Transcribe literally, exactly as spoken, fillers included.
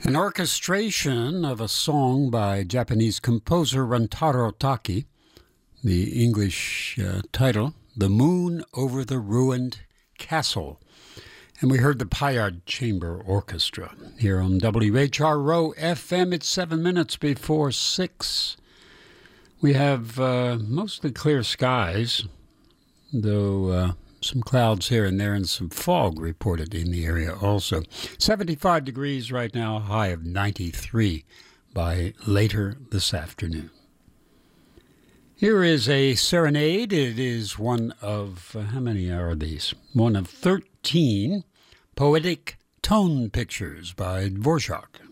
An orchestration of a song by Japanese composer Rantaro Taki, the English uh, title, The Moon Over the Ruined Castle. And we heard the Payard Chamber Orchestra here on W H R O F M. It's seven minutes before six. We have uh, mostly clear skies, though uh, some clouds here and there and some fog reported in the area also. seventy-five degrees right now, a high of ninety-three by later this afternoon. Here is a serenade. It is one of, uh, how many are these? One of thirteen poetic tone pictures by Dvorak.